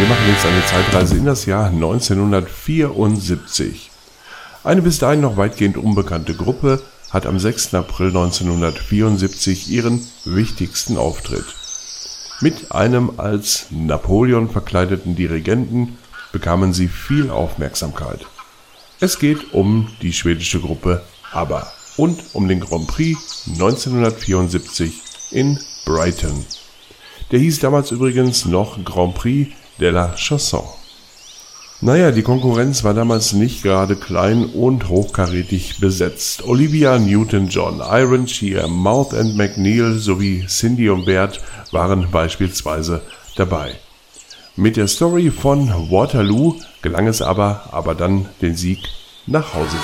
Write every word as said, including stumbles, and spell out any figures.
Wir machen jetzt eine Zeitreise in das Jahr neunzehnhundertvierundsiebzig. Eine bis dahin noch weitgehend unbekannte Gruppe hat am sechsten April neunzehnhundertvierundsiebzig ihren wichtigsten Auftritt. Mit einem als Napoleon verkleideten Dirigenten bekamen sie viel Aufmerksamkeit. Es geht um die schwedische Gruppe ABBA und um den Grand Prix neunzehnhundertvierundsiebzig in Brighton. Der hieß damals übrigens noch Grand Prix de la Chanson. Naja, die Konkurrenz war damals nicht gerade klein und hochkarätig besetzt. Olivia Newton-John, Iron Shear, Mouth and McNeil sowie Cindy und Bert waren beispielsweise dabei. Mit der Story von Waterloo gelang es aber, aber dann den Sieg nach Hause